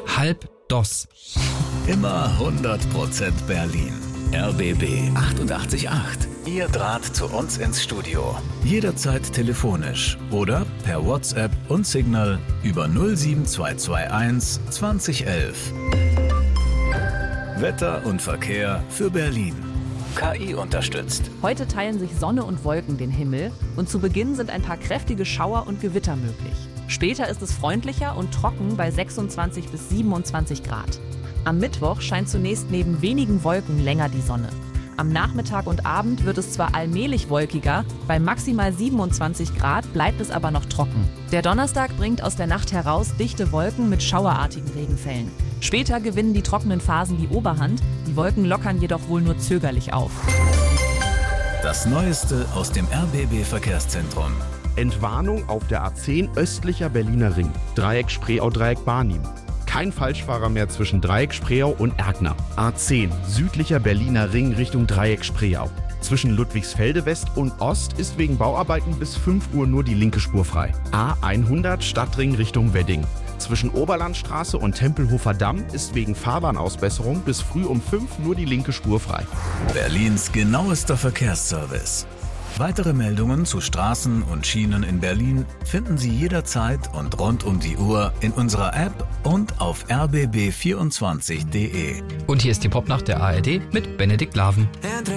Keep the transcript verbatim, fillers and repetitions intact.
halb D O S. Immer hundert Prozent Berlin. R B B achtundachtzig Komma acht. Ihr Draht zu uns ins Studio. Jederzeit telefonisch oder per WhatsApp und Signal über null sieben zwei zwei eins zwanzig elf. Wetter und Verkehr für Berlin. K I unterstützt. Heute teilen sich Sonne und Wolken den Himmel und zu Beginn sind ein paar kräftige Schauer und Gewitter möglich. Später ist es freundlicher und trocken bei sechsundzwanzig bis siebenundzwanzig Grad. Am Mittwoch scheint zunächst neben wenigen Wolken länger die Sonne. Am Nachmittag und Abend wird es zwar allmählich wolkiger, bei maximal siebenundzwanzig Grad bleibt es aber noch trocken. Der Donnerstag bringt aus der Nacht heraus dichte Wolken mit schauerartigen Regenfällen. Später gewinnen die trockenen Phasen die Oberhand, die Wolken lockern jedoch wohl nur zögerlich auf. Das Neueste aus dem R B B-Verkehrszentrum. Entwarnung auf der A zehn östlicher Berliner Ring. Dreieck Spreeau, Dreieck Barnim. Kein Falschfahrer mehr zwischen Dreieck Spreeau und Erkner. A zehn südlicher Berliner Ring Richtung Dreieck Spreeau. Zwischen Ludwigsfelde West und Ost ist wegen Bauarbeiten bis fünf Uhr nur die linke Spur frei. A hundert Stadtring Richtung Wedding. Zwischen Oberlandstraße und Tempelhofer Damm ist wegen Fahrbahnausbesserung bis früh um fünf nur die linke Spur frei. Berlins genauester Verkehrsservice. Weitere Meldungen zu Straßen und Schienen in Berlin finden Sie jederzeit und rund um die Uhr in unserer App und auf r b b vierundzwanzig punkt d e. Und hier ist die Popnacht der A R D mit Benedikt Laven.